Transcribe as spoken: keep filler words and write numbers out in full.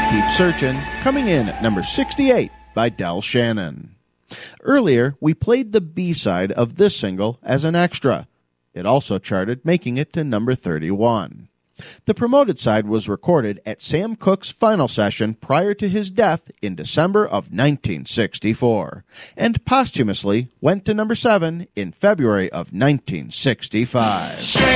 Keep Searching, coming in at number sixty-eight by Del Shannon. Earlier, we played the B-side of this single as an extra. It also charted, making it to number thirty-one. The promoted side was recorded at Sam Cooke's final session prior to his death in December of nineteen sixty-four, and posthumously went to number seven in February of nineteen sixty-five.